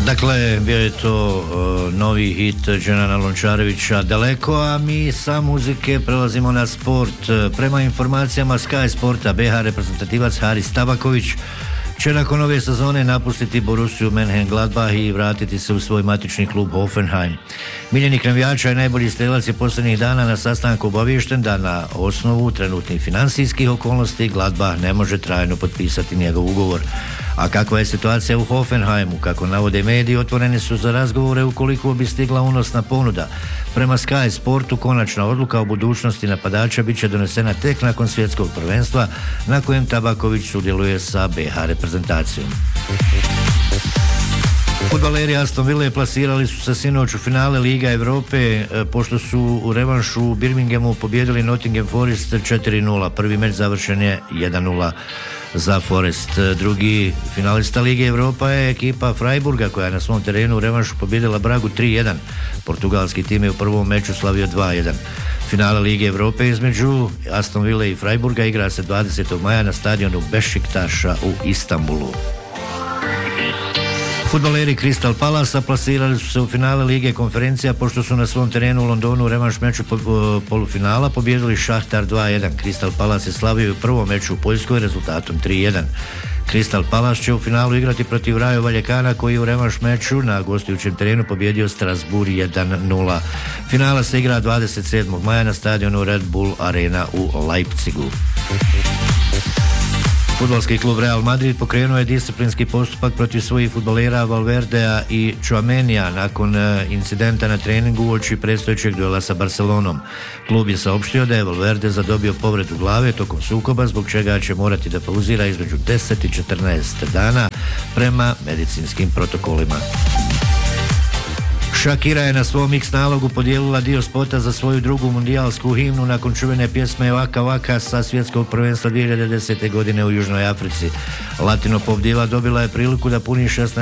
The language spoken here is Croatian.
Dakle, bio je to novi hit Dženana Lončarevića Daleko, a mi sa muzike prelazimo na sport. Prema informacijama Sky Sporta, BH reprezentativac Haris Tabaković će nakon ove sezone napustiti Borussiju Mönchengladbach i vratiti se u svoj matični klub Hoffenheim. Miljenik navijača i najbolji strelac je posljednjih dana na sastanku obaviješten da na osnovu trenutnih financijskih okolnosti Gladbach ne može trajno potpisati njegov ugovor. A kakva je situacija u Hoffenheimu? Kako navode mediji, otvoreni su za razgovore ukoliko bi stigla unosna ponuda. Prema Sky Sportu, konačna odluka o budućnosti napadača bit će donesena tek nakon svjetskog prvenstva na kojem Tabaković sudjeluje sa BH reprezentacijom. Fudbaleri Aston Ville plasirali su se sinoć u finale Liga Evrope pošto su u revanšu u Birminghamu pobijedili Nottingham Forest 4-0. Prvi meč završen je 1-0 za Forest. Drugi finalista Lige Evropa je ekipa Freiburga koja je na svom terenu u revanšu pobijedila Bragu 3-1. Portugalski tim je u prvom meču slavio 2-1. Finale Lige Evrope između Aston Ville i Freiburga igra se 20. maja na stadionu Bešiktaša u Istanbulu. Fudbaleri Crystal Palasa plasirali su se u finale Lige konferencija pošto su na svom terenu u Londonu u revanš meču polufinala pobijedili Šahtar 2-1. Crystal Palace je slavio u prvom meču u Poljskoj rezultatom 3-1. Crystal Palace će u finalu igrati protiv Rayo Vallecana koji je u revanš meču na gostujućem terenu pobjedio Strasbourg 1-0. Finala se igra 27. maja na stadionu Red Bull Arena u Leipzigu. Fudbalski klub Real Madrid pokrenuo je disciplinski postupak protiv svojih fudbalera Valverdea i Tchouaménia nakon incidenta na treningu uoči predstojećeg duela sa Barcelonom. Klub je saopštio da je Valverde zadobio povredu glave tokom sukoba zbog čega će morati da pauzira između 10 i 14 dana prema medicinskim protokolima. Shakira je na svom X nalogu podijelila dio spota za svoju drugu mundijalsku himnu nakon čuvene pjesme Waka Waka sa svjetskog prvenstva 2010. godine u Južnoj Africi. Latino pop diva dobila je priliku da puni 16